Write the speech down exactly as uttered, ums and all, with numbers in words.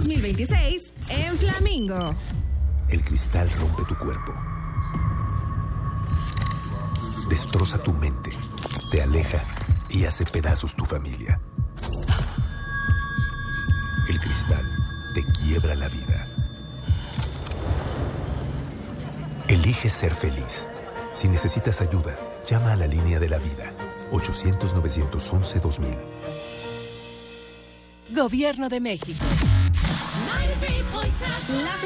dos mil veintiséis en Flamingo. El cristal rompe tu cuerpo. Destroza tu mente. Te aleja y hace pedazos tu familia. El cristal te quiebra la vida. Elige ser feliz. Si necesitas ayuda, llama a la línea de la vida. ochocientos, novecientos once, dos mil. Gobierno de México. La